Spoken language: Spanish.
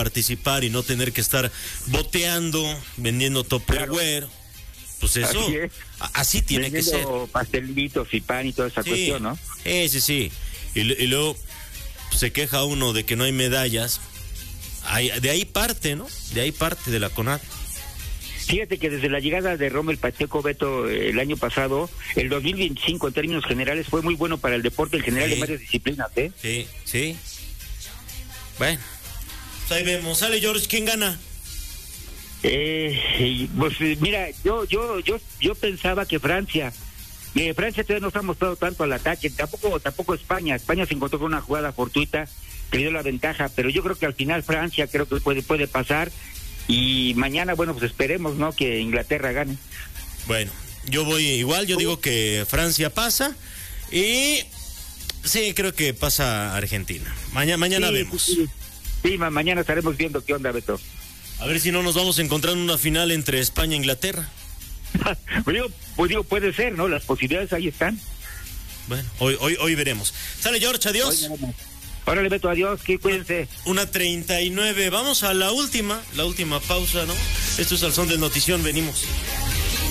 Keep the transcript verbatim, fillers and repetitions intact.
participar y no tener que estar boteando, vendiendo Tupperware. Claro. Pues eso, así, así tiene vendiendo que ser. Pastelitos y pan y toda esa sí, cuestión, ¿no? Eh, sí, sí. Y, y luego se queja uno de que no hay medallas. Hay, de ahí parte, ¿no? De ahí parte de la CONADE. Fíjate que desde la llegada de Rommel Pacheco, Beto, el año pasado, el dos mil veinticinco en términos generales fue muy bueno para el deporte en general, sí, en varias disciplinas, ¿eh? Sí, sí. Bueno, pues ahí vemos. Sale, George, ¿quién gana? Eh, pues mira, yo yo yo yo pensaba que Francia, eh, Francia todavía no se ha mostrado tanto al ataque, tampoco tampoco España. España se encontró con una jugada fortuita que le dio la ventaja, pero yo creo que al final Francia creo que puede puede pasar y mañana, bueno, pues esperemos, ¿no? Que Inglaterra gane. Bueno, yo voy igual, yo digo que Francia pasa y sí, creo que pasa Argentina. Mañana mañana sí, vemos. Sí, sí, ma- mañana estaremos viendo qué onda, Beto. A ver si no nos vamos a encontrar en una final entre España e Inglaterra. pues, digo, pues digo, puede ser, ¿no? Las posibilidades ahí están. Bueno, hoy hoy hoy veremos. Sale, George, adiós. Órale, Beto, adiós, que cuídense. Una treinta y nueve, vamos a la última, la última pausa, ¿no? Esto es Al Son del Notición, venimos.